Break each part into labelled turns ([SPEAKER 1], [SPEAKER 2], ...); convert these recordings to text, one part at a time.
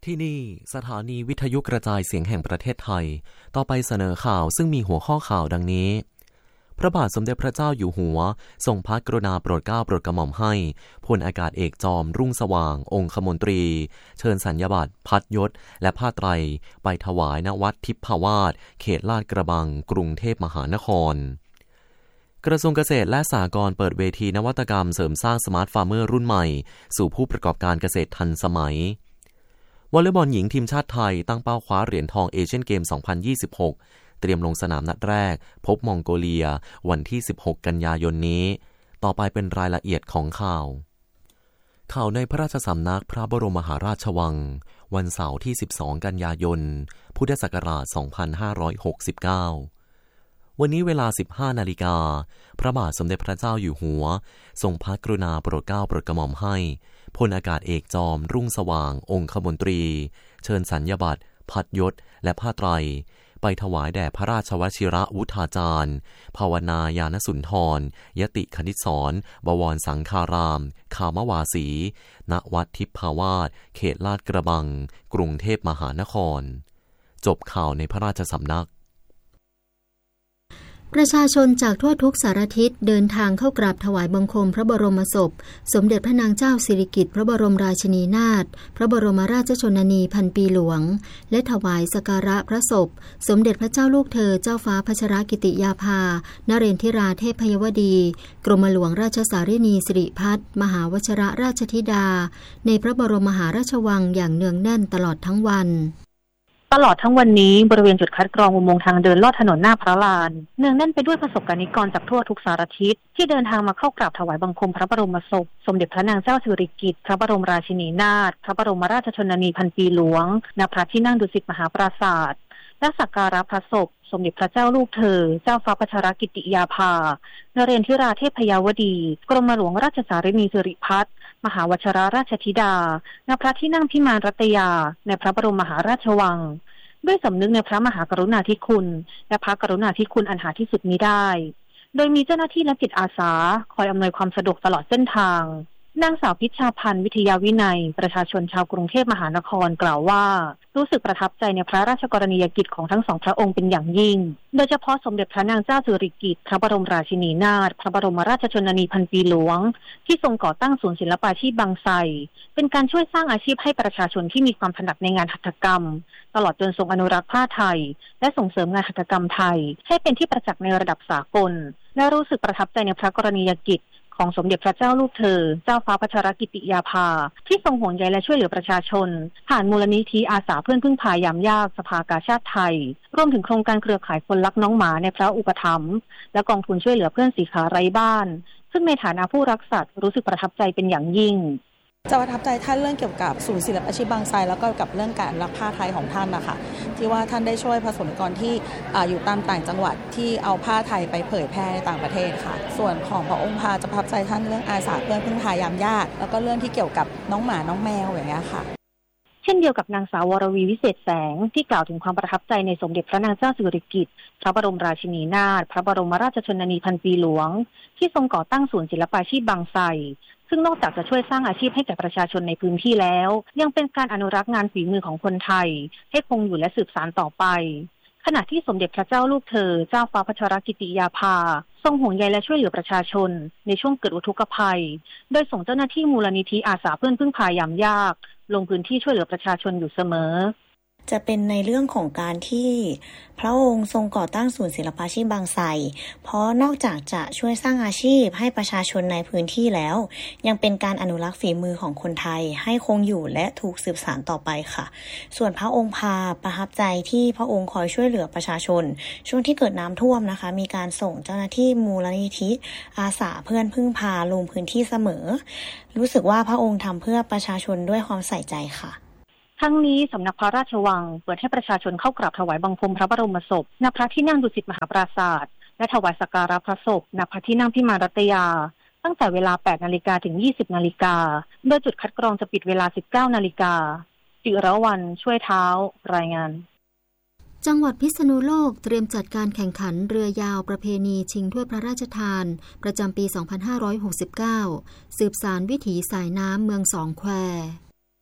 [SPEAKER 1] ที่นี่สถานีวิทยุกระจายเสียงแห่งประเทศไทยต่อไปเสนอข่าวซึ่งมีหัวข้อข่าวดังนี้พระบาทสมเด็จพระเจ้าอยู่หัวทรงพระกรุณาโปรดเกล้าโปรดกระหม่อมให้พลอากาศเอกจอมรุ่งสว่างองคมนตรีเชิญสัญญบัตรพัดยศและผ้าไตรไปถวายณวัดทิพวาสเขตลาดกระบังกรุงเทพมหานครกระทรวงเกษตรและสหกรณ์เปิดเวทีนวัตกรรมเสริมสร้างสมาร์ทฟาร์มเมอร์รุ่นใหม่สู่ผู้ประกอบการเกษตรทันสมัยวอลเลย์บอลหญิงทีมชาติไทยตั้งเป้าคว้าเหรียญทองเอเชียนเกม 2026 เตรียมลงสนามนัดแรกพบมองโกเลียวันที่ 16 กันยายนนี้ต่อไปเป็นรายละเอียดของข่าวในพระราชสำนักพระบรมมหาราชวังวันเสาร์ที่ 12 กันยายน พุทธศักราช 2569 วันนี้เวลา 15 นาฬิกาพระบาทสมเด็จพระเจ้าอยู่หัวทรงพระกรุณาโปรดเกล้าโปรดกระหม่อมให้พลอากาศเอกจอมรุ่งสว่างองคมนตรีเชิญสัญญบัตรพัดยศและผ้าไตรไปถวายแด่พระราชวชิรวุฒาจารย์ภาวนายานสุนทรยติคณิตศรบวรสังฆารามคามวาสีณวัดทิพวาสเขตลาดกระบังกรุงเทพมหานครจบข่าวในพระราชสำนัก
[SPEAKER 2] ประชาชนจากทั่วทุกสารทิศเดินทางเข้ากราบถวายบังคมพระบรมศพสมเด็จพระนางเจ้าสิริกิติ์พระบรมราชินีนาถพระบรมราชชนนีพันปีหลวงและถวายสักการะพระศพสมเด็จพระเจ้าลูกเธอเจ้าฟ้าพัชรกิติยาภานเรนทิราเทพยวดีกรมหลวงราชสารินีสิริพัฒน์มหาวชิรราชธิดาในพระบรมมหาราชวังอย่างเนืองแน่นตลอดทั้งวัน
[SPEAKER 3] ตลอดทั้งวันนี้บริเวณจุดคัดกรองอุโมงค์ทางเดินลอดถนนหน้าพระลานเนืองแน่นไปด้วยประสบกนิกรจากทั่วทุกสารทิศที่เดินทางมาเข้ากราบถวายบังคมพระบรมศพสมเด็จพระนางเจ้าสิริกิติ์พระบรมราชินีนาถพระบรมราชชนนีพันปีหลวงณพระที่นั่งดุสิตมหาปราสาทและสักการะพระศพสมเด็จพระเจ้าลูกเธอเจ้าฟ้าพัชรกิติยาภานเรนทิราเทพยวดีกรมหลวงราชสารินีสิริพัฒน์มหาวชิรราชธิดาณพระที่นั่งพิมานรัตยาในพระบรมมหาราชวังด้วยสำนึกในพระมหากรุณาธิคุณและพระกรุณาธิคุณอันหาที่สุดมิได้โดยมีเจ้าหน้าที่และจิตอาสาคอยอำนวยความสะดวกตลอดเส้นทางนางสาวพิชชาพันธ์วิทยาวินัยประชาชนชาวกรุงเทพมหานครกล่าวว่ารู้สึกประทับใจในพระราชกรณียกิจของทั้งสองพระองค์เป็นอย่างยิ่งโดยเฉพาะสมเด็จพระนางเจ้าสิริกิติ์พระบรมราชินีนาถพระบรมราชชนนีพันปีหลวงที่ทรงก่อตั้งศูนย์ศิลปาชีพบางไทรเป็นการช่วยสร้างอาชีพให้ประชาชนที่มีความถนัดในงานหัตถกรรมตลอดจนทรงอนุรักษ์ผ้าไทยและส่งเสริมงานหัตถกรรมไทยให้เป็นที่ประจักษ์ในระดับสากลและรู้สึกประทับใจในพระกรณียกิจของสมเด็จพระเจ้าลูกเธอเจ้าฟ้าพัชรกิติยาภาที่ทรงห่วงใยและช่วยเหลือประชาชนผ่านมูลนิธิอาสาเพื่อนพึ่งพายามยากสภากาชาดไทยรวมถึงโครงการเครือข่ายคนรักน้องหมาในพระอุปถัมภ์และกองทุนช่วยเหลือเพื่อนสีขาไร้บ้านซึ่งในฐานะผู้รักสัตว์รู้สึกประทับใจเป็นอย่างยิ่ง
[SPEAKER 4] จะประทับใจท่านเรื่องเกี่ยวกับศูนย์ศิลปาชีพบางไทรแล้วก็กับเรื่องการรักผ้าไทยของท่านนะคะที่ว่าท่านได้ช่วยประสบนิกรที่อยู่ตามต่างจังหวัดที่เอาผ้าไทยไปเผยแพร่ในต่างประเทศค่ะส่วนของพระองค์พาจะประทับใจท่านเรื่องอาสาเพื่อนพึ่งพายามยากแล้วก็เรื่องที่เกี่ยวกับน้องหมาน้องแมวอย่างเงี้ยค่ะ
[SPEAKER 3] เช่นเดียวกับนางสาววรวีวิเศษแสงที่กล่าวถึงความประทับใจในสมเด็จพระนางเจ้าสิริกิติ์พระบรมราชินีนาถพระบรมราชชนนีพันปีหลวงที่ทรงก่อตั้งศูนย์ศิลปาชีพบางไทรซึ่งนอกจากจะช่วยสร้างอาชีพให้แก่ประชาชนในพื้นที่แล้วยังเป็นการอนุรักษ์งานฝีมือของคนไทยให้คงอยู่และสืบสานต่อไปขณะที่สมเด็จพระเจ้าลูกเธอเจ้าฟ้าพัชรกิติยาภาทรงห่วงใยและช่วยเหลือประชาชนในช่วงเกิดอุทกภัยโดยส่งเจ้าหน้าที่มูลนิธิอาสาเพื่อนพึ่งพายามยากลงพื้นที่ช่วยเหลือประชาชนอยู่เสมอ
[SPEAKER 5] จะเป็นในเรื่องของการที่พระองค์ทรงก่อตั้งศูนย์ศิลปาชีพบางไทรเพราะนอกจากจะช่วยสร้างอาชีพให้ประชาชนในพื้นที่แล้วยังเป็นการอนุรักษ์ฝีมือของคนไทยให้คงอยู่และถูกสืบสานต่อไปค่ะส่วนพระองค์พาประทับใจที่พระองค์คอยช่วยเหลือประชาชนช่วงที่เกิดน้ำท่วมนะคะมีการส่งเจ้าหน้าที่มูลนิธิอาสาเพื่อนพึ่งพาลงพื้นที่เสมอรู้สึกว่าพระองค์ทำเพื่อประชาชนด้วยความใส่ใจค่ะ
[SPEAKER 3] ทั้งนี้สำนักพระราชวังเปิดให้ประชาชนเข้ากราบถวายบังคมพระบรมศพณพระที่นั่งดุสิตมหาปราสาทและถวายสักการะพระศพณพระที่นั่งพิมานรัตยาตั้งแต่เวลา 8 นาฬิกาถึง 20 นาฬิกาโดยจุดคัดกรองจะปิดเวลา 19 นาฬิกาจิรวรรณช่วยเท้ารายงาน
[SPEAKER 2] จังหวัดพิษณุโลกเตรียมจัดการแข่งขันเรือยาวประเพณีชิงถ้วยพระราชทานประจำปี 2569 สืบสานวิถีสายน้ำเมืองสองแคว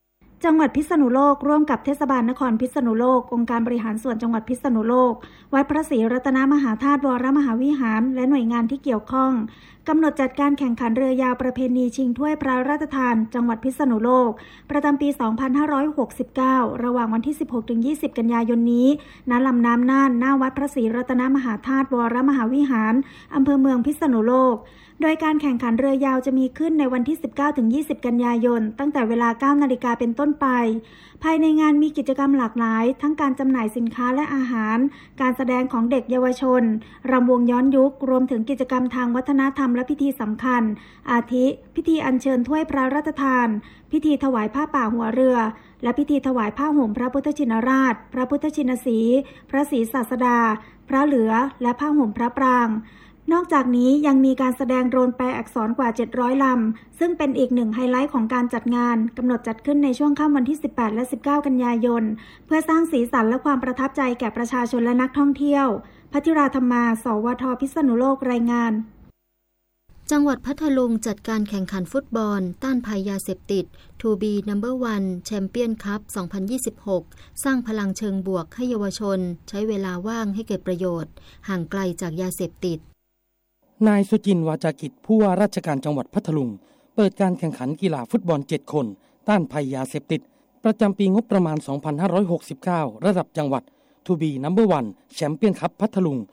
[SPEAKER 6] จังหวัดพิษณุโลกร่วมกับเทศบาลนครพิษณุโลกองค์การบริหารส่วนจังหวัดพิษณุโลกวัดพระศรีรัตนมหาธาตุวรมหาวิหารและหน่วยงานที่เกี่ยวข้องกำหนดจัดการแข่งขันเรือยาวประเพณีชิงถ้วยพระราชทานจังหวัดพิษณุโลกประจำปี 2569 ระหว่างวันที่ 16-20 กันยายนนี้ณลำน้ำน่านหน้าวัดพระศรีรัตนมหาธาตุวรมหาวิหารอำเภอเมืองพิษณุโลกโดยการแข่งขันเรือยาวจะมีขึ้นในวันที่ 19-20 กันยายนตั้งแต่เวลา 9 นาฬิกาเป็นต้นไปภายในงานมีกิจกรรมหลากหลายทั้งการจำหน่ายสินค้าและอาหารการแสดงของเด็กเยาวชนรำวงย้อนยุครวมถึงกิจกรรมทางวัฒนธรรมและพิธีสำคัญอาทิพิธีอัญเชิญถ้วยพระราชทานพิธีถวายผ้าป่าหัวเรือและพิธีถวายผ้าห่มพระพุทธชินราชพระพุทธชินสีห์พระศรีศาสดาพระเหลือและผ้าห่มพระปรางนอกจากนี้ยังมีการแสดงโดรนแปลอักษรกว่า700ลำซึ่งเป็นอีกหนึ่งไฮไลท์ของการจัดงานกำหนดจัดขึ้นในช่วงค่ำวันที่18และ19กันยายนเพื่อสร้างสีสันและความประทับใจแก่ประชาชนและนักท่องเที่ยวภัทริราธรรมาสวทพิษณุโลกรายงาน
[SPEAKER 2] จังหวัดพัทลุงจัดการแข่งขันฟุตบอลต้านภัยยาเสพติด 2B No. 1 Champion Cup 2026 สร้างพลังเชิงบวกให้เยาวชนใช้เวลาว่างให้เกิดประโยชน์ห่างไกลจากยาเสพติด
[SPEAKER 7] นายสุจินต์วาจากิจผู้ว่าราชการจังหวัดพัทลุงเปิดการแข่งขันกีฬาฟุตบอล7คนต้านภัยยาเสพติดประจำปีงบประมาณ 2569 ระดับจังหวัด 2B No. 1 Champion Cup พัทลุง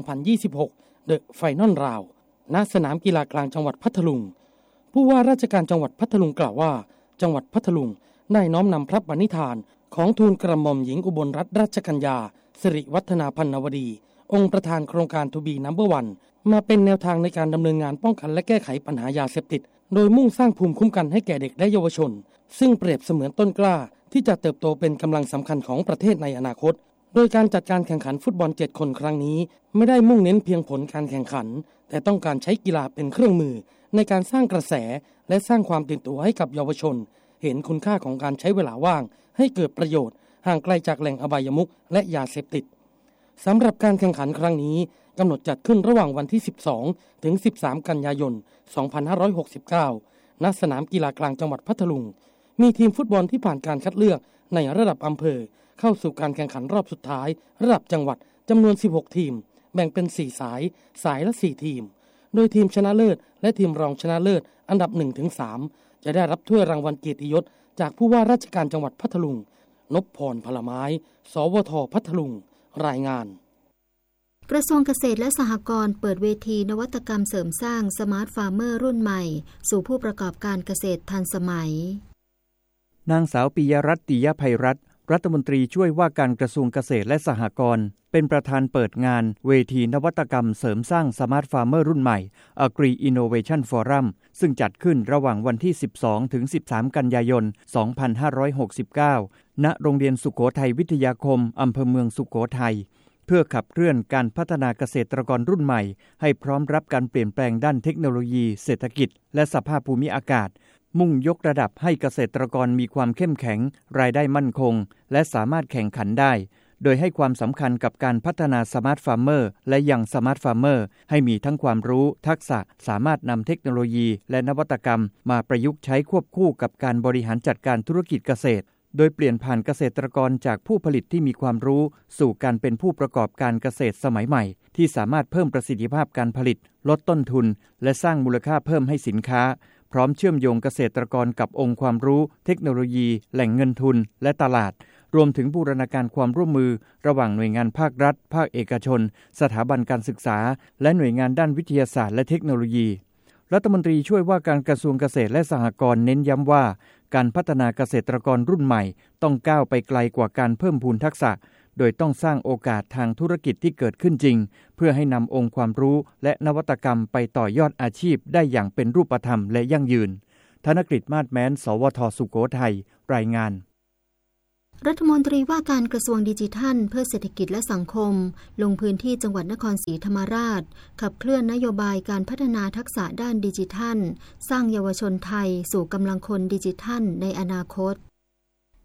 [SPEAKER 7] 2026 The Final Round ณ สนามกีฬากลางจังหวัดพัทลุงผู้ว่าราชการจังหวัดพัทลุงกล่าวว่าจังหวัดพัทลุงได้น้อมนำพระปณิธานของทูลกระหม่อมหญิงอุบลรัตนราชกัญญาสิริวัฒนาพันนวดีองค์ประธานโครงการ 2B No. 1 มาเป็นแนวทางในการดำเนินงานป้องกันและแก้ไขปัญหายาเสพติดโดยมุ่งสร้างภูมิคุ้มกันให้แก่เด็กและเยาวชนซึ่งเปรียบเสมือนต้นกล้าที่จะเติบโตเป็นกำลังสำคัญของประเทศในอนาคตโดยการจัดการแข่งขันฟุตบอล7คนครั้งนี้ไม่ได้มุ่งเน้นเพียงผลการแข่งขันแต่ต้องการใช้กีฬาเป็นเครื่องมือในการสร้างกระแสและสร้างความตื่นตัวให้กับเยาวชนเห็นคุณค่าของการใช้เวลาว่างให้เกิดประโยชน์ห่างไกลจากแหล่งอบายมุขและยาเสพติดสำหรับการแข่งขันครั้งนี้กำหนดจัดขึ้นระหว่างวันที่ 12 ถึง 13 กันยายน 2569 ณ สนามกีฬากลางจังหวัดพัทลุงมีทีมฟุตบอลที่ผ่านการคัดเลือกในระดับอำเภอเข้าสู่การแข่งขันรอบสุดท้ายระดับจังหวัดจำนวน 16 ทีมแบ่งเป็น 4 สายละ 4 ทีมโดยทีมชนะเลิศและทีมรองชนะเลิศอันดับ 1-3 จะได้รับถ้วยรางวัลเกียรติยศจากผู้ว่าราชการจังหวัดพัทลุงนพพรพลไม้สวทพัทลุงรายงาน
[SPEAKER 2] กระทรวงเกษตรและสหกรณ์เปิดเวทีนวัตกรรมเสริมสร้างสมาร์ทฟาร์มเมอร์รุ่นใหม่สู่ผู้ประกอบการเกษตรทันสมัย
[SPEAKER 8] นางสาวปิยรัตน์ ติยภัยรัตน์รัฐมนตรีช่วยว่าการกระทรวงเกษตรและสหกรณ์เป็นประธานเปิดงานเวทีนวัตกรรมเสริมสร้างสมาร์ทฟาร์มเมอร์รุ่นใหม่ Agri Innovation Forum ซึ่งจัดขึ้นระหว่างวันที่ 12 ถึง 13 กันยายน 2569 ณ โรงเรียนสุโขทัยวิทยาคมอำเภอเมืองสุโขทัยเพื่อขับเคลื่อนการพัฒนาเกษตรกรรุ่นใหม่ให้พร้อมรับการเปลี่ยนแปลงด้านเทคโนโลยีเศรษฐกิจและสภาพภูมิอากาศมุ่งยกระดับให้เกษตรกรมีความเข้มแข็งรายได้มั่นคงและสามารถแข่งขันได้โดยให้ความสำคัญกับการพัฒนาสมาร์ทฟาร์มเมอร์และยังสมาร์ทฟาร์มเมอร์ให้มีทั้งความรู้ทักษะสามารถนำเทคโนโลยีและนวัตกรรมมาประยุกต์ใช้ควบคู่กับการบริหารจัดการธุรกิจเกษตรโดยเปลี่ยนผ่านเกษตรกรจากผู้ผลิตที่มีความรู้สู่การเป็นผู้ประกอบการเกษตรสมัยใหม่ที่สามารถเพิ่มประสิทธิภาพการผลิตลดต้นทุนและสร้างมูลค่าเพิ่มให้สินค้าพร้อมเชื่อมโยงเกษตรกรกับองค์ความรู้เทคโนโลยีแหล่งเงินทุนและตลาดรวมถึงบูรณาการความร่วมมือระหว่างหน่วยงานภาครัฐภาคเอกชนสถาบันการศึกษาและหน่วยงานด้านวิทยาศาสตร์และเทคโนโลยีรัฐมนตรีช่วยว่าการกระทรวงเกษตรและสหกรณ์เน้นย้ำว่าการพัฒนาเกษตรกรรุ่นใหม่ต้องก้าวไปไกลกว่าการเพิ่มพูนทักษะโดยต้องสร้างโอกาสทางธุรกิจที่เกิดขึ้นจริงเพื่อให้นำองค์ความรู้และนวัตกรรมไปต่อยอดอาชีพได้อย่างเป็นรูปธรรมและยั่งยืนธนกฤษ มาศแม้นสวทสุโขทัยรายงาน
[SPEAKER 2] รัฐมนตรีว่าการกระทรวงดิจิทัลเพื่อเศรษฐกิจและสังคมลงพื้นที่จังหวัดนครศรีธรรมราชขับเคลื่อนนโยบายการพัฒนาทักษะด้านดิจิทัลสร้างเยาวชนไทยสู่กำลังคนดิจิทัลในอนาคต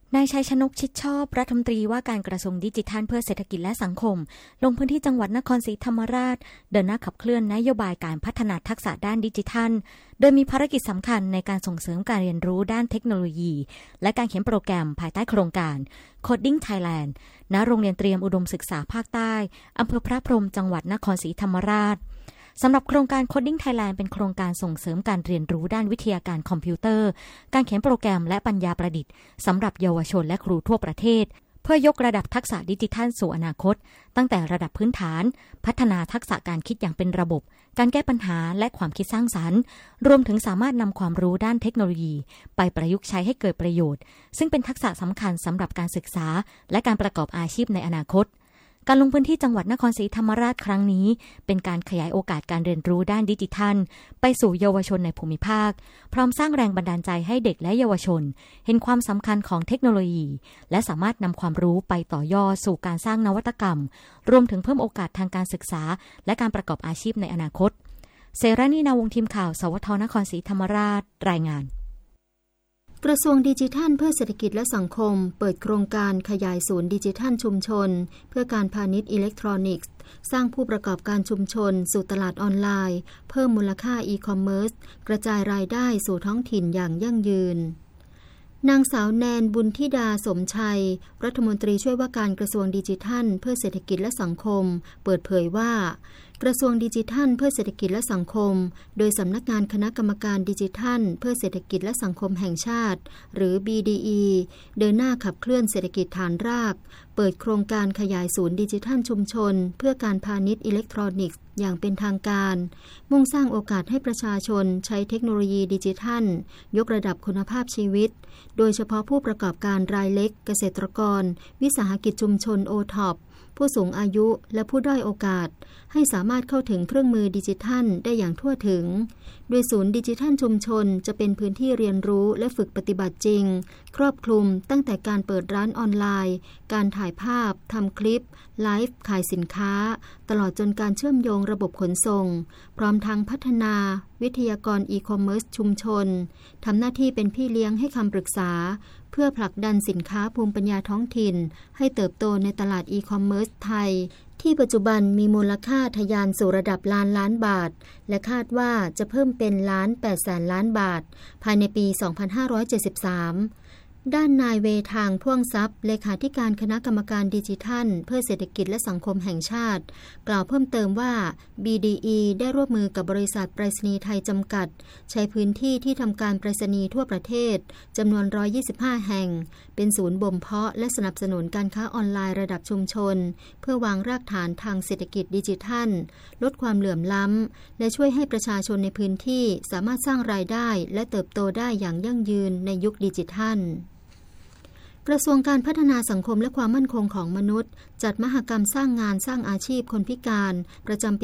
[SPEAKER 9] นายชัยชนกชิดชอบรัฐมนตรีว่าการกระทรวงดิจิทัลเพื่อเศรษฐกิจและสังคมลงพื้นที่จังหวัดนครศรีธรรมราชเดินหน้าขับเคลื่อนนโยบายการพัฒนาทักษะด้านดิจิทัลโดยมีภารกิจสำคัญในการส่งเสริมการเรียนรู้ด้านเทคโนโลยีและการเขียนโปรแกรมภายใต้โครงการ Coding Thailand ณ โรงเรียนเตรียมอุดมศึกษาภาคใต้อำเภอพระพรหมจังหวัดนครศรีธรรมราชสำหรับโครงการ Coding Thailand เป็นโครงการส่งเสริมการเรียนรู้ด้านวิทยาการคอมพิวเตอร์การเขียนโปรแกรมและปัญญาประดิษฐ์สำหรับเยาวชนและครูทั่วประเทศเพื่อยกระดับทักษะดิจิทัลสู่อนาคตตั้งแต่ระดับพื้นฐานพัฒนาทักษะการคิดอย่างเป็นระบบการแก้ปัญหาและความคิดสร้างสรรค์รวมถึงสามารถนำความรู้ด้านเทคโนโลยีไปประยุกต์ใช้ให้เกิดประโยชน์ซึ่งเป็นทักษะสำคัญสำหรับการศึกษาและการประกอบอาชีพในอนาคตการลงพื้นที่จังหวัดนครศรีธรรมราชครั้งนี้เป็นการขยายโอกาสการเรียนรู้ด้านดิจิทัลไปสู่เยาวชนในภูมิภาคพร้อมสร้างแรงบันดาลใจให้เด็กและเยาวชนเห็นความสำคัญของเทคโนโลยีและสามารถนำความรู้ไปต่อยอดสู่การสร้างนวัตกรรมรวมถึงเพิ่มโอกาสทางการศึกษาและการประกอบอาชีพในอนาคตเสรานีนาวงศ์ทีมข่าวสวทนครศรีธรรมราชรายงาน
[SPEAKER 2] กระทรวงดิจิทัลเพื่อเศรษฐกิจและสังคมเปิดโครงการขยายศูนย์ดิจิทัลชุมชนเพื่อการพาณิชย์อิเล็กทรอนิกส์สร้างผู้ประกอบการชุมชนสู่ตลาดออนไลน์เพิ่มมูลค่าอีคอมเมิร์ซกระจายรายได้สู่ท้องถิ่นอย่างยั่งยืนนางสาวแนนบุญธิดาสมชัยรัฐมนตรีช่วยว่าการกระทรวงดิจิทัลเพื่อเศรษฐกิจและสังคมเปิดเผยว่ากระทรวงดิจิทัลเพื่อเศรษฐกิจและสังคมโดยสำนักงานคณะกรรมการดิจิทัลเพื่อเศรษฐกิจและสังคมแห่งชาติหรือ BDE เดินหน้าขับเคลื่อนเศรษฐกิจฐานรากเปิดโครงการขยายศูนย์ดิจิทัลชุมชนเพื่อการพาณิชย์อิเล็กทรอนิกส์อย่างเป็นทางการมุ่งสร้างโอกาสให้ประชาชนใช้เทคโนโลยีดิจิทัลยกระดับคุณภาพชีวิตโดยเฉพาะผู้ประกอบการรายเล็กเกษตรกรวิสาหกิจชุมชน OTOP ผู้สูงอายุและผู้ด้อยโอกาสให้สามารถเข้าถึงเครื่องมือดิจิทัลได้อย่างทั่วถึงโดยศูนย์ดิจิทัลชุมชนจะเป็นพื้นที่เรียนรู้และฝึกปฏิบัติจริงครอบคลุมตั้งแต่การเปิดร้านออนไลน์การถ่ายภาพทำคลิปไลฟ์ขายสินค้าตลอดจนการเชื่อมโยงระบบขนส่งพร้อมทั้งพัฒนาวิทยากรอีคอมเมิร์ซชุมชนทำหน้าที่เป็นพี่เลี้ยงให้คำปรึกษาเพื่อผลักดันสินค้าภูมิปัญญาท้องถิ่นให้เติบโตในตลาดอีคอมเมิร์ซไทยที่ปัจจุบันมีมูลค่าทะยานสู่ระดับล้านบาทและคาดว่าจะเพิ่มเป็น1,800,000 ล้านบาทภายในปี 2573ด้านนายเวทางพ่วงทรัพย์เลขาธิการคณะกรรมการดิจิทัลเพื่อเศรษฐกิจและสังคมแห่งชาติกล่าวเพิ่มเติมว่า BDE ได้ร่วมมือกับบริษัทไปรษณีย์ไทยจำกัดใช้พื้นที่ที่ทำการไปรษณีย์ทั่วประเทศจำนวน125แห่งเป็นศูนย์บ่มเพาะและสนับสนุนการค้าออนไลน์ระดับชุมชนเพื่อวางรากฐานทางเศรษฐกิจดิจิทัลลดความเหลื่อมล้ำและช่วยให้ประชาชนในพื้นที่สามารถสร้างรายได้และเติบโตได้อย่างยั่งยืนในยุคดิจิทัลกระทรวงการพัฒนาสังคมและความมั่นคงของมนุษย์จัดมหกรรมสร้างงานสร้างอาชีพคนพิการประจำปี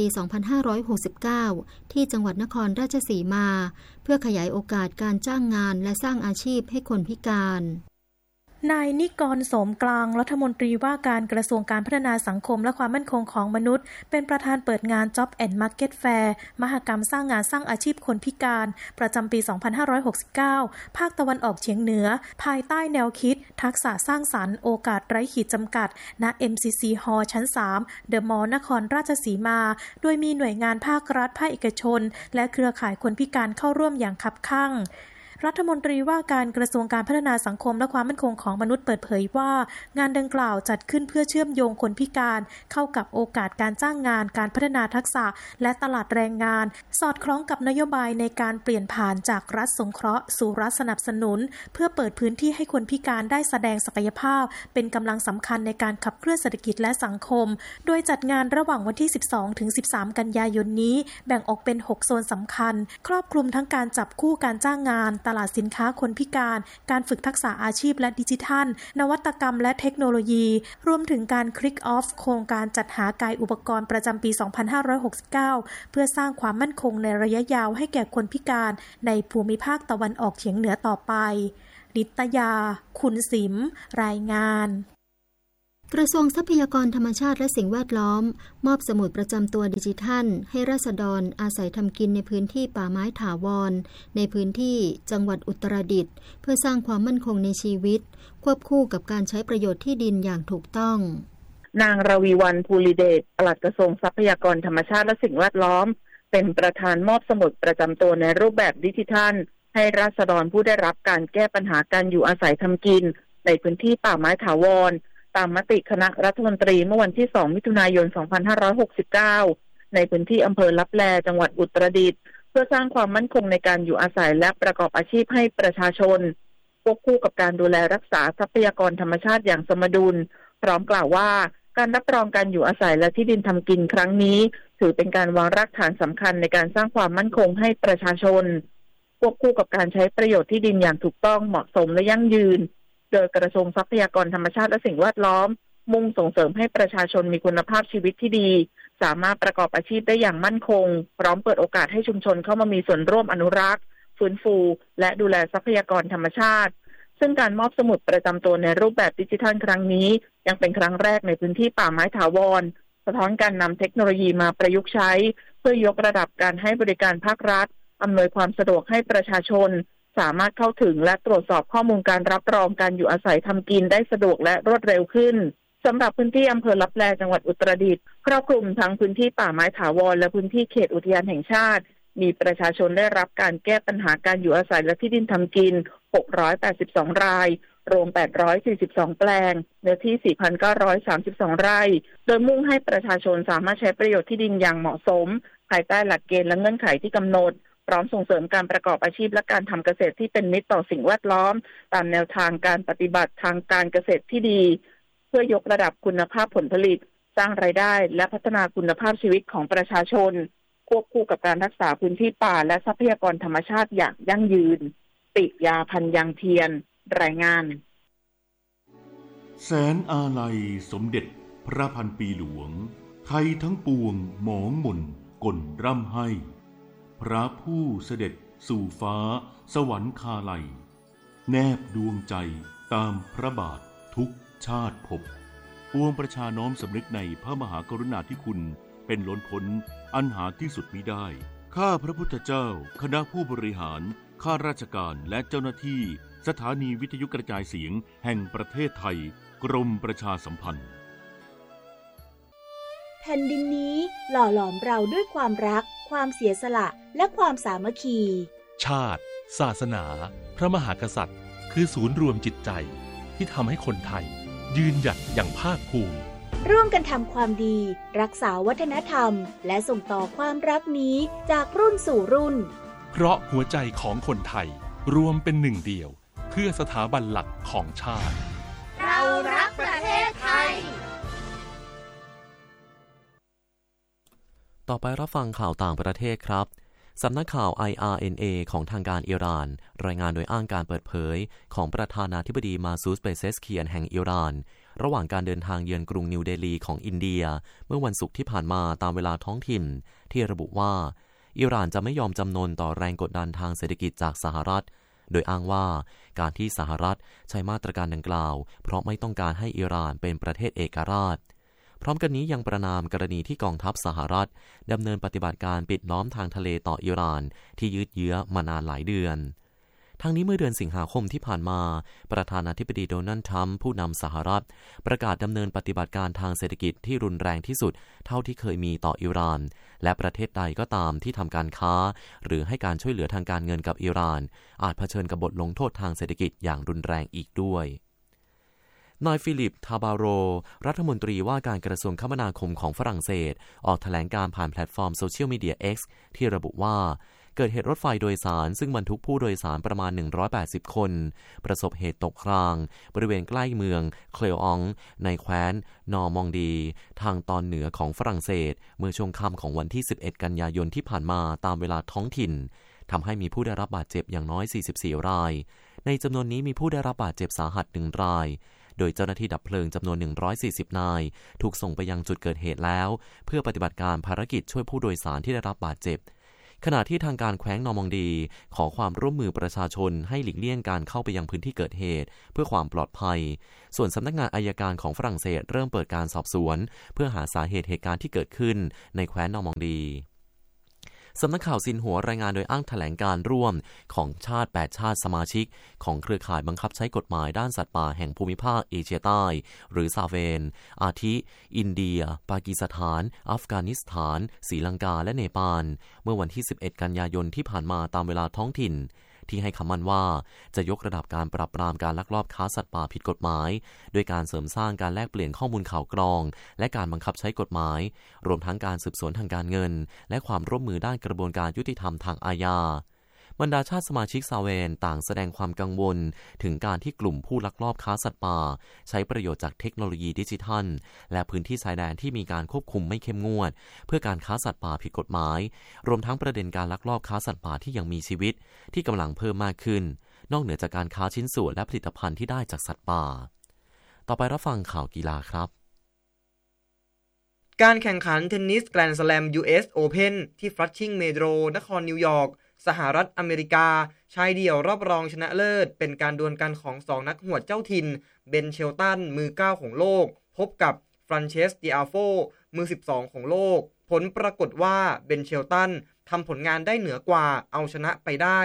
[SPEAKER 2] 2569 ที่จังหวัดนครราชสีมาเพื่อขยายโอกาสการจ้างงานและสร้างอาชีพให้คนพิการ
[SPEAKER 10] นายนิกรโสมกลางรัฐมนตรีว่าการกระทรวงการพัฒนาสังคมและความมั่นคงของมนุษย์เป็นประธานเปิดงาน Job and Market Fair มหกรรมสร้างงานสร้างอาชีพคนพิการประจำปี 2569 ภาคตะวันออกเฉียงเหนือภายใต้แนวคิดทักษะสร้างสรรค์โอกาสไร้ขีดจำกัดณ MCC Hall ชั้น 3 The Mall นครราชสีมาโดยมีหน่วยงานภาครัฐภาคเอกชนและเครือข่ายคนพิการเข้าร่วมอย่างคับคั่งรัฐมนตรีว่าการกระทรวงการพัฒนาสังคมและความมั่นคงของมนุษย์เปิดเผยว่างานดังกล่าวจัดขึ้นเพื่อเชื่อมโยงคนพิการเข้ากับโอกาสการจ้างงานการพัฒนาทักษะและตลาดแรงงานสอดคล้องกับนโยบายในการเปลี่ยนผ่านจากรัฐสงเคราะห์สู่รัฐสนับสนุนเพื่อเปิดพื้นที่ให้คนพิการได้แสดงศักยภาพเป็นกำลังสำคัญในการขับเคลื่อนเศรษฐกิจและสังคมโดยจัดงานระหว่างวันที่ 12-13 กันยายนนี้แบ่งออกเป็น 6 โซนสำคัญครอบคลุมทั้งการจับคู่การจ้างงานตลาดสินค้าคนพิการการฝึกทักษะอาชีพและดิจิทัลนวัตกรรมและเทคโนโลยีรวมถึงการคลิกออฟโครงการจัดหากายอุปกรณ์ประจำปี 2569 เพื่อสร้างความมั่นคงในระยะยาวให้แก่คนพิการในภูมิภาคตะวันออกเฉียงเหนือต่อไปนิตยาคุณสิมรายงาน
[SPEAKER 2] กระทรวงทรัพยากรธรรมชาติและสิ่งแวดล้อมมอบสมุดประจำตัวดิจิทัลให้ราษฎรอาศัยทำกินในพื้นที่ป่าไม้ถาวรในพื้นที่จังหวัดอุตรดิตถ์เพื่อสร้างความมั่นคงในชีวิตควบคู่กับการใช้ประโยชน์ที่ดินอย่างถูกต้อง
[SPEAKER 3] นางรวีวรรณ ภูริเดช ปลัดกระทรวงทรัพยากรธรรมชาติและสิ่งแวดล้อมเป็นประธานมอบสมุดประจำตัวในรูปแบบดิจิทัลให้ราษฎรผู้ได้รับการแก้ปัญหาการอยู่อาศัยทำกินในพื้นที่ป่าไม้ถาวรตามมติคณะรัฐมนตรีเมื่อวันที่ 2 มิถุนายน 2569 ในพื้นที่อำเภอลับแลจังหวัดอุตรดิตถ์เพื่อสร้างความมั่นคงในการอยู่อาศัยและประกอบอาชีพให้ประชาชนควบคู่กับการดูแลรักษาทรัพยากรธรรมชาติอย่างสมดุลพร้อมกล่าวว่าการรับรองการอยู่อาศัยและที่ดินทำกินครั้งนี้ถือเป็นการวางรากฐานสำคัญในการสร้างความมั่นคงให้ประชาชนควบคู่กับการใช้ประโยชน์ที่ดินอย่างถูกต้องเหมาะสมและยั่งยืนโดยกระทรวงทรัพยากรธรรมชาติและสิ่งแวดล้อมมุ่งส่งเสริมให้ประชาชนมีคุณภาพชีวิตที่ดีสามารถประกอบอาชีพได้อย่างมั่นคงพร้อมเปิดโอกาสให้ชุมชนเข้ามามีส่วนร่วมอนุรักษ์ฟื้นฟูและดูแลทรัพยากรธรรมชาติซึ่งการมอบสมุดประจำตัวในรูปแบบดิจิทัลครั้งนี้ยังเป็นครั้งแรกในพื้นที่ป่าไม้ถาวรสะท้อนการนำเทคโนโลยีมาประยุกต์ใช้เพื่อยกระดับการให้บริการภาครัฐอำนวยความสะดวกให้ประชาชนสามารถเข้าถึงและตรวจสอบข้อมูลการรับรองการอยู่อาศัยทำกินได้สะดวกและรวดเร็วขึ้นสำหรับพื้นที่อำเภอลับแลจังหวัดอุตรดิตถ์ครอบคลุมทั้งพื้นที่ป่าไม้ถาวรและพื้นที่เขตอุทยานแห่งชาติมีประชาชนได้รับการแก้ปัญหาการอยู่อาศัยและที่ดินทำกิน682รายรวม842แปลงเนื้อที่ 4,932 ไร่โดยมุ่งให้ประชาชนสามารถใช้ประโยชน์ที่ดินอย่างเหมาะสมภายใต้หลักเกณฑ์และเงื่อนไขที่กำหนดพร้อมส่งเสริมการประกอบอาชีพและการทำเกษตรที่เป็นมิตรต่อสิ่งแวดล้อมตามแนวทางการปฏิบัติทางการเกษตรที่ดีเพื่อยกระดับคุณภาพผลผลิตสร้างรายได้และพัฒนาคุณภาพชีวิตของประชาชนควบคู่กับการรักษาพื้นที่ป่าและทรัพยากรธรรมชาติอย่างยั่งยืนปิยา พันยังเทียนรายงาน
[SPEAKER 11] แสนอาลัยสมเด็จพระพันปีหลวงไทยทั้งปวงหมองหม่นก่นร่ำให้พระผู้เสด็จสู่ฟ้าสวรรคาลัยแนบดวงใจตามพระบาททุกชาติภพปวงประชาน้อมสำนึกในพระมหากรุณาธิคุณเป็นล้นพ้นอันหาที่สุดมิได้ข้าพระพุทธเจ้าคณะผู้บริหารข้าราชการและเจ้าหน้าที่สถานีวิทยุกระจายเสียงแห่งประเทศไทยกรมประชาสัมพันธ์
[SPEAKER 12] แผ่นดินนี้หล่อหลอมเราด้วยความรักความเสียสละและความสามัคคี
[SPEAKER 13] ชาติศาสนาพระมหากษัตริย์คือศูนย์รวมจิตใจที่ทำให้คนไทยยืนหยัดอย่างภาคภูมิ
[SPEAKER 12] ร่วมกันทำความดีรักษาวัฒนธรรมและส่งต่อความรักนี้จากรุ่นสู่รุ่น
[SPEAKER 13] เพราะหัวใจของคนไทยรวมเป็นหนึ่งเดียวเพื่อสถาบันหลักของชาติ
[SPEAKER 12] เรารักประเทศไทย
[SPEAKER 1] ต่อไปรับฟังข่าวต่างประเทศครับสำนักข่าว IRNA ของทางการอิหร่านรายงานโดยอ้างการเปิดเผยของประธานาธิบดีมาซูด เปเซสเคียนแห่งอิหร่านระหว่างการเดินทางเยือนกรุงนิวเดลีของอินเดียเมื่อวันศุกร์ที่ผ่านมาตามเวลาท้องถิ่นที่ระบุว่าอิหร่านจะไม่ยอมจำนนต่อแรงกดดันทางเศรษฐกิจจากสหรัฐโดยอ้างว่าการที่สหรัฐใช้มาตรการดังกล่าวเพราะไม่ต้องการให้อิหร่านเป็นประเทศเอกราชพร้อมกันนี้ยังประณามกรณีที่กองทัพสหรัฐดำเนินปฏิบัติการปิดล้อมทางทะเลต่ออิหร่านที่ยืดเยื้อมานานหลายเดือนทั้งนี้เมื่อเดือนสิงหาคมที่ผ่านมาประธานาธิบดีโดนัลด์ทรัมป์ผู้นำสหรัฐประกาศดำเนินปฏิบัติการทางเศรษฐกิจที่รุนแรงที่สุดเท่าที่เคยมีต่ออิหร่านและประเทศใดก็ตามที่ทำการค้าหรือให้การช่วยเหลือทางการเงินกับอิหร่านอาจเผชิญกับบทลงโทษทางเศรษฐกิจอย่างรุนแรงอีกด้วยนายฟิลิป ทาบาโรรัฐมนตรีว่าการกระทรวงคมนาคมของฝรั่งเศสออกแถลงการผ่านแพลตฟอร์มโซเชียลมีเดีย X ที่ระบุว่าเกิดเหตุรถไฟโดยสารซึ่งบรรทุกผู้โดยสารประมาณ180คนประสบเหตุตกรางบริเวณใกล้เมืองเคลอองในแคว้นนอร์มองดีทางตอนเหนือของฝรั่งเศสเมื่อช่วงค่ำของวันที่11กันยายนที่ผ่านมาตามเวลาท้องถิ่นทำให้มีผู้ได้รับบาดเจ็บอย่างน้อย44รายในจำนวนนี้มีผู้ได้รับบาดเจ็บสาหัส1รายโดยเจ้าหน้าที่ดับเพลิงจำนวน140นายถูกส่งไปยังจุดเกิดเหตุแล้วเพื่อปฏิบัติการภารกิจช่วยผู้โดยสารที่ได้รับบาดเจ็บขณะที่ทางการแคว้นนอร์มองดีขอความร่วมมือประชาชนให้หลีกเลี่ยงการเข้าไปยังพื้นที่เกิดเหตุเพื่อความปลอดภัยส่วนสำนักงานอัยการของฝรั่งเศสเริ่มเปิดการสอบสวนเพื่อหาสาเหตุการณ์ที่เกิดขึ้นในแคว้นนอร์มองดีสำนักข่าวซินหัวรายงานโดยอ้างแถลงการร่วมของชาติ8ชาติสมาชิกของเครือข่ายบังคับใช้กฎหมายด้านสัตว์ป่าแห่งภูมิภาคเอเชียใต้หรือซาเวนอาทิอินเดียปากีสถานอัฟกานิสถานศรีลังกาและเนปาลเมื่อวันที่11กันยายนที่ผ่านมาตามเวลาท้องถิ่นที่ให้คำมั่นว่าจะยกระดับการปราบปรามการลักลอบค้าสัตว์ป่าผิดกฎหมายโดยการเสริมสร้างการแลกเปลี่ยนข้อมูลข่าวกรองและการบังคับใช้กฎหมายรวมทั้งการสืบสวนทางการเงินและความร่วมมือด้านกระบวนการยุติธรรมทางอาญาบรรดาชาติสมาชิกซาเวนต่างแสดงความกังวลถึงการที่กลุ่มผู้ลักลอบค้าสัตว์ป่าใช้ประโยชน์จากเทคโนโลยีดิจิทัลและพื้นที่ชายแดนที่มีการควบคุมไม่เข้มงวดเพื่อการค้าสัตว์ป่าผิดกฎหมายรวมทั้งประเด็นการลักลอบค้าสัตว์ป่าที่ยังมีชีวิตที่กำลังเพิ่มมากขึ้นนอกเหนือจากการค้าชิ้นส่วนและผลิตภัณฑ์ที่ได้จากสัตว์ป่าต่อไปรับฟังข่าวกีฬาครับ
[SPEAKER 14] การแข่งขันเทนนิสแกรนด์สแลม US Open ที่ฟลัชชิงเมโดรนครนิวยอร์กสหรัฐอเมริกาชายเดี่ยวรอบรองชนะเลิศเป็นการดวลกันของ2นักหวดเจ้าถิ่นเบนเชลตันมือ9ของโลกพบกับฟรานเชสติอาโฟมือ12ของโลกผลปรากฏว่าเบนเชลตันทำผลงานได้เหนือกว่าเอาชนะไปได้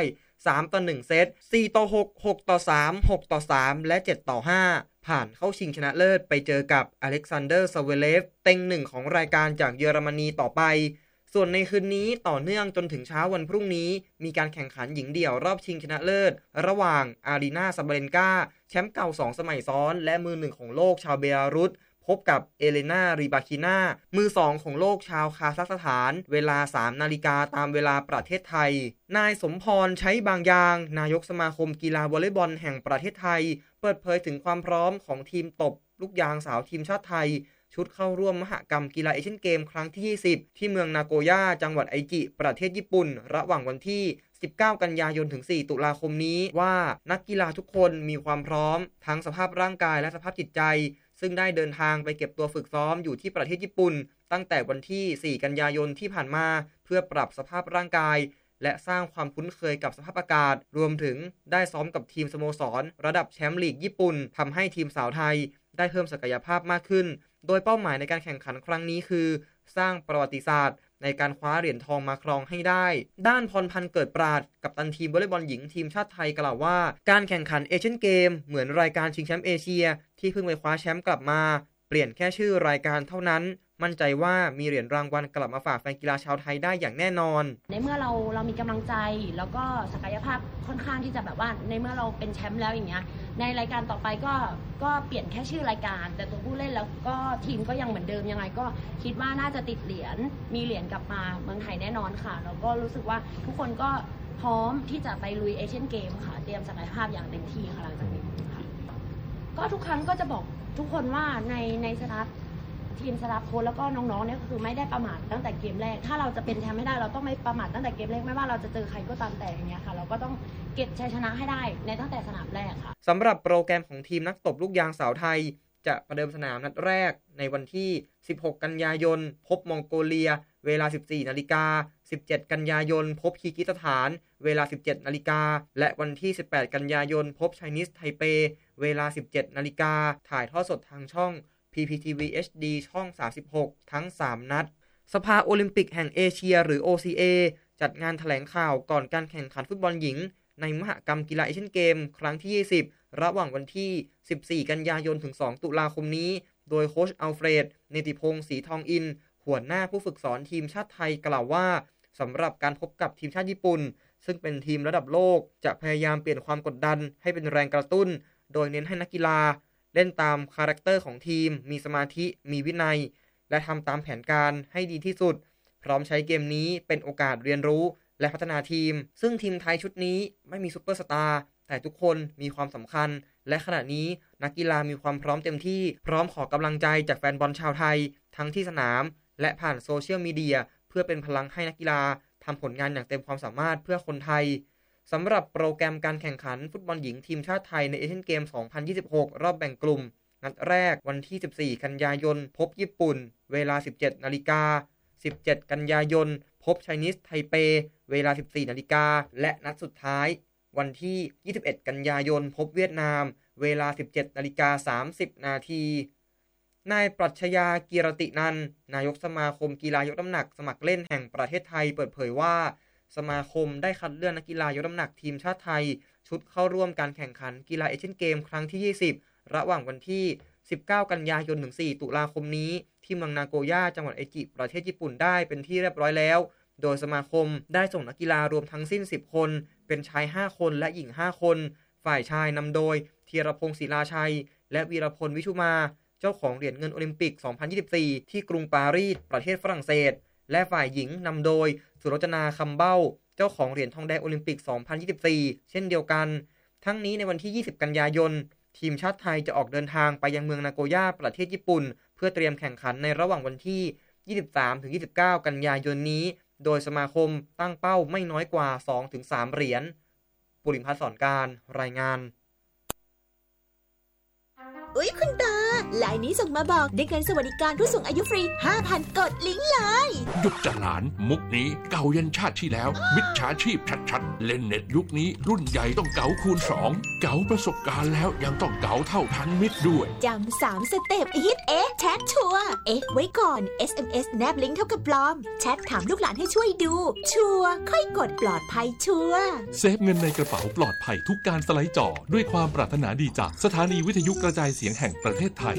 [SPEAKER 14] 3-1เซต4-6 6-3 6-3และ7-5ผ่านเข้าชิงชนะเลิศไปเจอกับอเล็กซานเดอร์ซาเวเลฟเต็งหนึ่งของรายการจากเยอรมนีต่อไปส่วนในคืนนี้ต่อเนื่องจนถึงเช้าวันพรุ่งนี้มีการแข่งขันหญิงเดี่ยวรอบชิงชนะเลิศระหว่างอารีนาซาบาเลนกาแชมป์เก่า2สมัยซ้อนและมือ1ของโลกชาวเบลารุสพบกับเอเลนารีบาคินามือ2ของโลกชาวคาซัคสถานเวลา 3 นาฬิกาตามเวลาประเทศไทยนายสมพรใช้บางยางนายกสมาคมกีฬาวอลเลย์บอลแห่งประเทศไทยเปิดเผยถึงความพร้อมของทีมตบลูกยางสาวทีมชาติไทยชุดเข้าร่วมมหกรรมกีฬาเอเชียนเกมครั้งที่20ที่เมืองนาโกย่าจังหวัดไอจิประเทศญี่ปุ่นระหว่างวันที่19กันยายนถึง4ตุลาคมนี้ว่านักกีฬาทุกคนมีความพร้อมทั้งสภาพร่างกายและสภาพจิตใจซึ่งได้เดินทางไปเก็บตัวฝึกซ้อมอยู่ที่ประเทศญี่ปุ่นตั้งแต่วันที่4กันยายนที่ผ่านมาเพื่อปรับสภาพร่างกายและสร้างความคุ้นเคยกับสภาพอากาศรวมถึงได้ซ้อมกับทีมสโมสรระดับแชมป์ลีกญี่ปุ่นทำให้ทีมสาวไทยได้เพิ่มศักยภาพมากขึ้นโดยเป้าหมายในการแข่งขันครั้งนี้คือสร้างประวัติศาสตร์ในการคว้าเหรียญทองมาครองให้ได้ด้านพรพันธ์เกิดปราดกัปตันทีมวอลเลย์บอลหญิงทีมชาติไทยกล่าวว่าการแข่งขันเอเชียนเกมเหมือนรายการชิงแชมป์เอเชียที่เพิ่งไปคว้าแชมป์กลับมาเปลี่ยนแค่ชื่อรายการเท่านั้นมั่นใจว่ามีเหรียญรางวัลกลับมาฝากแฟนกีฬาชาวไทยได้อย่างแน่นอน
[SPEAKER 15] ในเมื่อเรามีกำลังใจแล้วก็ศักยภาพค่อนข้างที่จะแบบว่าในเมื่อเราเป็นแชมป์แล้วอย่างเงี้ยในรายการต่อไปก็เปลี่ยนแค่ชื่อรายการแต่ตัวผู้เล่นแล้วก็ทีมก็ยังเหมือนเดิมยังไงก็คิดว่าน่าจะติดเหรียญมีเหรียญกลับมาเมืองไทยแน่นอนค่ะแล้วก็รู้สึกว่าทุกคนก็พร้อมที่จะไปลุยเอเชียนเกมค่ะเตรียมศักยภาพอย่างเต็มที่ค่ะหลังจากนี้ค่ะก็ทุกครั้งก็จะบอกทุกคนว่าในสตาฟทีมสตาฟโค้ชแล้วก็น้องๆเนี่ยคือไม่ได้ประมาทตั้งแต่เกมแรกถ้าเราจะเป็นแชมป์ไม่ได้เราต้องไม่ประมาทตั้งแต่เกมแรกไม่ว่าเราจะเจอใครก็ตามแต่อย่างเงี้ยค่ะเราก็ต้องเก็บชัยชนะให้ได้ในตั้งแต่สนามแรกค่ะ
[SPEAKER 14] สำหรับโปรแกรมของทีมนักตบลูกยางสาวไทยจะประเดิมสนามนัดแรกในวันที่16กันยายนพบมองโกเลียเวลา 14 นาฬิกา17กันยายนพบคีร์กิสถานเวลา 17 นาฬิกาและวันที่18กันยายนพบไชนีสไทเปเวลา 17 นาฬิกาถ่ายทอดสดทางช่องPPTV HD ช่อง36ทั้ง3นัดสภาโอลิมปิกแห่งเอเชียหรือ OCA จัดงานแถลงข่าวก่อนการแข่งขันฟุตบอลหญิงในมหกรรมกีฬาเอเชียนเกมครั้งที่20ระหว่างวันที่14กันยายนถึง2ตุลาคมนี้โดยโค้ชอัลเฟรดเนติพงศ์ศรีทองอินหัวหน้าผู้ฝึกสอนทีมชาติไทยกล่าวว่าสำหรับการพบกับทีมชาติญี่ปุ่นซึ่งเป็นทีมระดับโลกจะพยายามเปลี่ยนความกดดันให้เป็นแรงกระตุ้นโดยเน้นให้นักกีฬาเล่นตามคาแรคเตอร์ของทีมมีสมาธิมีวินัยและทำตามแผนการให้ดีที่สุดพร้อมใช้เกมนี้เป็นโอกาสเรียนรู้และพัฒนาทีมซึ่งทีมไทยชุดนี้ไม่มีซุปเปอร์สตาร์แต่ทุกคนมีความสำคัญและขณะนี้นักกีฬามีความพร้อมเต็มที่พร้อมขอกำลังใจจากแฟนบอลชาวไทยทั้งที่สนามและผ่านโซเชียลมีเดียเพื่อเป็นพลังให้นักกีฬาทำผลงานอย่างเต็มความสามารถเพื่อคนไทยสำหรับโปรแกรมการแข่งขันฟุตบอลหญิงทีมชาติไทยในเอเชียนเกม 2026 รอบแบ่งกลุ่มนัดแรกวันที่14กันยายนพบญี่ปุ่นเวลา 17 นาฬิกา17กันยายนพบไชนีสไทเปเวลา 14 นาฬิกาและนัดสุดท้ายวันที่ 21 กันยายนพบเวียดนามเวลา 17 นาฬิกา 30 นาทีนายปรัชญากีรตินันท์นายกสมาคมกีฬายกน้ำหนักสมัครเล่นแห่งประเทศไทยเปิดเผยว่าสมาคมได้คัดเลือกนักกีฬายกน้ำหนักทีมชาติไทยชุดเข้าร่วมการแข่งขันกีฬาเอเชียนเกมครั้งที่ 20 ระหว่างวันที่ 19 กันยายนถึง 4 ตุลาคมนี้ที่เมืองนาโกย่าจังหวัดไอจิประเทศญี่ปุ่นได้เป็นที่เรียบร้อยแล้วโดยสมาคมได้ส่งนักกีฬารวมทั้งสิ้น 10 คนเป็นชาย 5 คนและหญิง 5 คนฝ่ายชายนำโดยธีรพงศ์ศิลาชัยและวีรพลวิชุมาเจ้าของเหรียญเงินโอลิมปิก 2024 ที่กรุงปารีสประเทศฝรั่งเศสและฝ่ายหญิงนำโดยสุรจนาคำเบ้าเจ้าของเหรียญทองแดงโอลิมปิก 2024 เช่นเดียวกันทั้งนี้ในวันที่ 20 กันยายนทีมชาติไทยจะออกเดินทางไปยังเมืองนาโกย่าประเทศญี่ปุ่นเพื่อเตรียมแข่งขันในระหว่างวันที่ 23-29 กันยายนนี้โดยสมาคมตั้งเป้าไม่น้อยกว่า 2-3 เหรียญปุริมพัฒน์สอนการรายงาน
[SPEAKER 16] อุ๊ยคุณตาไลน์นี้ส่งมาบอกได้เงินสวัสดิการผู้สูงอายุฟรี 5,000 กดลิงก์เลย
[SPEAKER 17] หยุดจะหลานมุกนี้เก่ายันชาติที่แล้วมิจฉาชีพชัดๆเล่นเน็ตยุคนี้รุ่นใหญ่ต้องเก๋าคูณ2เก๋าประสบการณ์แล้วยังต้องเก๋าเท่าทันมิตรด้วย
[SPEAKER 16] จำ3 สเต็ปฮิตแชทชัวร์ไว้ก่อน SMS แนบลิงก์เท่ากับปลอมแชทถามลูกหลานให้ช่วยดูชัวร์ค่อยกดปลอดภัยชัวร์
[SPEAKER 13] เซฟเงินในกระเป๋าปลอดภัยทุกการสไลด์จอด้วยความปรารถนาดีจากสถานีวิทยุกระจายเสียงแห่งประเทศไทย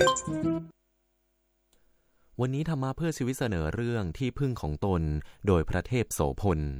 [SPEAKER 1] วันนี้ธรรมะเพื่อชีวิตเสนอเรื่องที่พึ่งของตนโดยพระเทพโสพล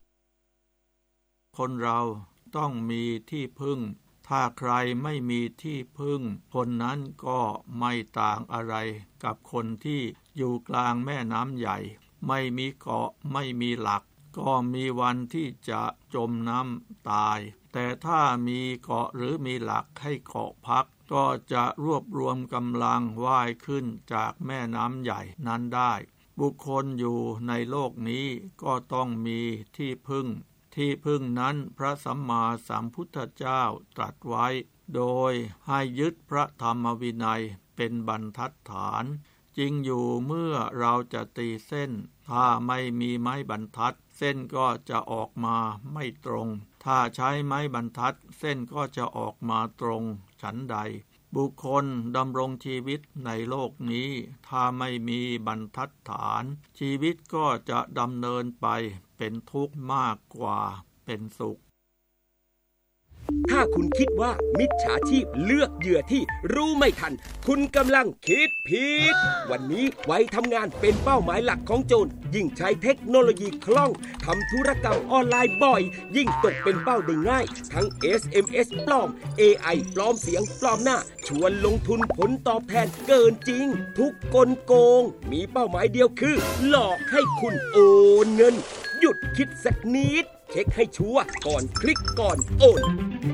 [SPEAKER 18] คนเราต้องมีที่พึ่งถ้าใครไม่มีที่พึ่งคนนั้นก็ไม่ต่างอะไรกับคนที่อยู่กลางแม่น้ำใหญ่ไม่มีเกาะไม่มีหลักก็มีวันที่จะจมน้ำตายแต่ถ้ามีเกาะหรือมีหลักให้เกาะพักก็จะรวบรวมกำลังว่ายขึ้นจากแม่น้ำใหญ่นั้นได้บุคคลอยู่ในโลกนี้ก็ต้องมีที่พึ่งที่พึ่งนั้นพระสัมมาสัมพุทธเจ้าตรัสไว้โดยให้ยึดพระธรรมวินัยเป็นบรรทัดฐานจริงอยู่เมื่อเราจะตีเส้นถ้าไม่มีไม้บรรทัดเส้นก็จะออกมาไม่ตรงถ้าใช้ไม้บรรทัดเส้นก็จะออกมาตรงฉันใดบุคคลดำรงชีวิตในโลกนี้ถ้าไม่มีบรรทัดฐานชีวิตก็จะดำเนินไปเป็นทุกข์มากกว่าเป็นสุข
[SPEAKER 19] ถ้าคุณคิดว่ามิจฉาชีพเลือกเหยื่อที่รู้ไม่ทันคุณกำลังคิดผิดวันนี้วัยทำงานเป็นเป้าหมายหลักของโจรยิ่งใช้เทคโนโลยีคล่องทำธุรกรรมออนไลน์บ่อยยิ่งตกเป็นเป้าได้ง่ายทั้ง SMS ปลอม AI ปลอมเสียงปลอมหน้าชวนลงทุนผลตอบแทนเกินจริงทุกกลโกงมีเป้าหมายเดียวคือหลอกให้คุณโอนเงินหยุดคิดสักนิดเช็คให้ชัวร์ก่อนคลิกก่อนโอน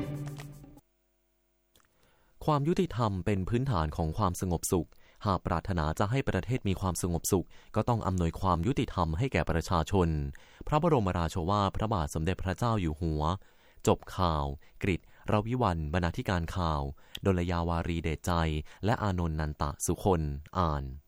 [SPEAKER 1] ความยุติธรรมเป็นพื้นฐานของความสงบสุขหากปรารถนาจะให้ประเทศมีความสงบสุขก็ต้องอำนวยความยุติธรรมให้แก่ประชาชนพระบรมราโชวาทพระบาทสมเด็จพระเจ้าอยู่หัวจบข่าวกฤษรวิวรรณบรรณาธิการข่าวดลยาวารีเดชใจและอานนท์นันตะสุคนอ่าน